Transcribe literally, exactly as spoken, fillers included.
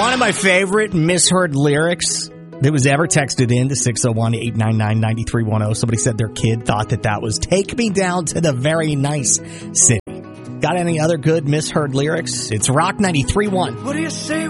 One of my favorite misheard lyrics that was ever texted in to six oh one, eight nine nine, nine three one oh. Somebody said their kid thought that that was "Take me down to the very nice city." Got any other good misheard lyrics? It's Rock ninety-three point one. What do you say